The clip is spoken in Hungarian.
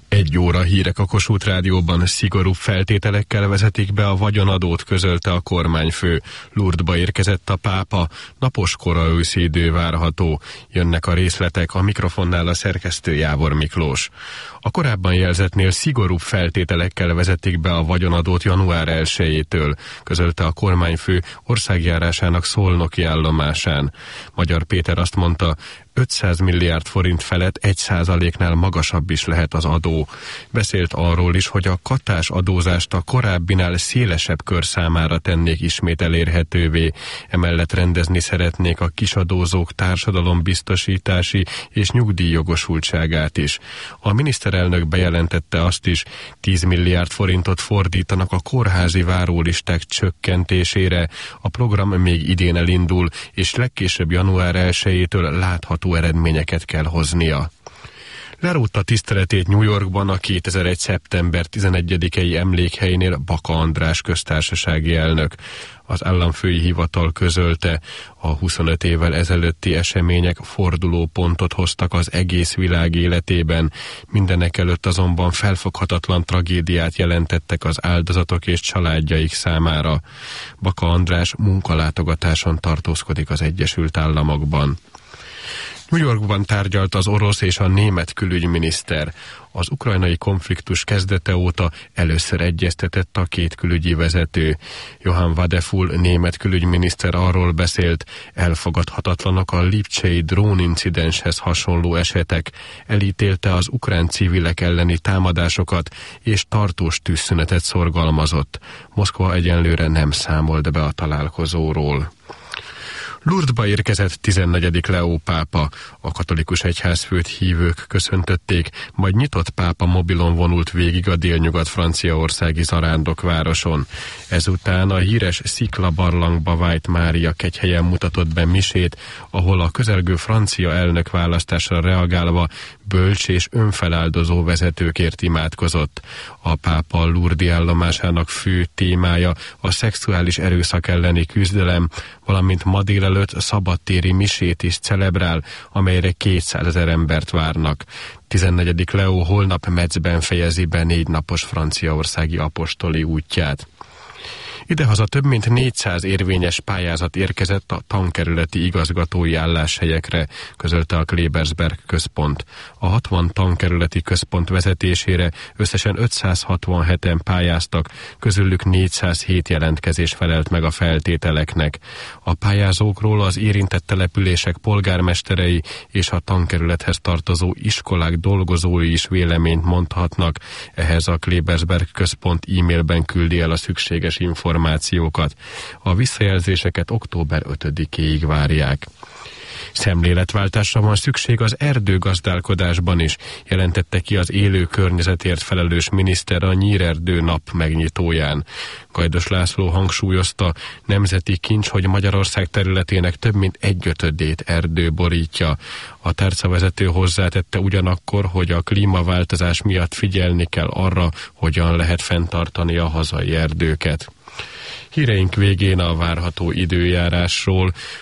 1 óra hírek a Kossuth Rádióban. Szigorúbb feltételekkel vezetik be a vagyonadót, közölte a kormányfő. Lourdesba érkezett a pápa, napos kora őszi idő várható. Jönnek a részletek, a mikrofonnál a szerkesztő Jávor Miklós. A korábban jelzettnél szigorúbb feltételekkel vezetik be a vagyonadót január 1-től, közölte a kormányfő országjárásának szolnoki állomásán. Magyar Péter azt mondta, 500 milliárd forint felett 1%-nál magasabb is lehet az adó. Beszélt arról is, hogy a katás adózást a korábbinál szélesebb kör számára tennék ismét elérhetővé. Emellett rendezni szeretnék a kisadózók társadalombiztosítási és nyugdíjjogosultságát is. A miniszterelnök bejelentette azt is, 10 milliárd forintot fordítanak a kórházi várólisták csökkentésére. A program még idén elindul, és legkésőbb január 1-től látható eredményeket kell hoznia. Lerúgta tiszteletét New Yorkban a 2001. szeptember 11-i emlékhelynél Baka András köztársasági elnök. Az államfői hivatal közölte, a 25 évvel ezelőtti események fordulópontot hoztak az egész világ életében, mindenekelőtt azonban felfoghatatlan tragédiát jelentettek az áldozatok és családjaik számára. Baka András munkalátogatáson tartózkodik az Egyesült Államokban. New Yorkban tárgyalt az orosz és a német külügyminiszter. Az ukrajnai konfliktus kezdete óta először egyeztetett a két külügyi vezető. Johann Wadefull német külügyminiszter arról beszélt, elfogadhatatlanak a lipcsei drónincidenshez hasonló esetek, elítélte az ukrán civilek elleni támadásokat és tartós tűzszünetet szorgalmazott. Moszkva egyenlőre nem számolt be a találkozóról. Lourdesba érkezett 14. Leó pápa. A katolikus egyházfőt hívők köszöntötték, majd nyitott pápa mobilon vonult végig a délnyugat-franciaországi zarándokvároson. Ezután a híres Szikla-barlangba vájt Mária kegyhelyen mutatott be misét, ahol a közelgő francia elnök választásra reagálva bölcs és önfeláldozó vezetőkért imádkozott. A pápa Lourdesi állomásának fő témája a szexuális erőszak elleni küzdelem, valamint ma délelőtt szabadtéri misét is celebrál, amelyre 200 000 embert várnak. 14. Leó holnap Metzben fejezi be 4 napos franciaországi apostoli útját. Idehaza több mint 400 érvényes pályázat érkezett a tankerületi igazgatói álláshelyekre, közölte a Klebersberg központ. A 60 tankerületi központ vezetésére összesen 567-en pályáztak, közülük 407 jelentkezés felelt meg a feltételeknek. A pályázókról az érintett települések polgármesterei és a tankerülethez tartozó iskolák dolgozói is véleményt mondhatnak. Ehhez a Klebersberg központ e-mailben küldi el a szükséges információkat. A visszajelzéseket október 5-éig várják. Szemléletváltásra van szükség az erdőgazdálkodásban is, jelentette ki az élő környezetért felelős miniszter a Nyírerdő nap megnyitóján. Gajdos László hangsúlyozta, nemzeti kincs, hogy Magyarország területének több mint 1/5 erdő borítja. A tárcavezető hozzátette ugyanakkor, hogy a klímaváltozás miatt figyelni kell arra, hogyan lehet fenntartani a hazai erdőket. Híreink végén a várható időjárásról.